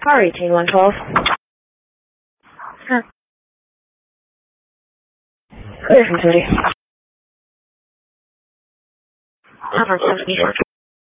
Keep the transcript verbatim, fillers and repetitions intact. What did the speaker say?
Car eighteen one twelve. Sure. Clear from city. Cover seventy.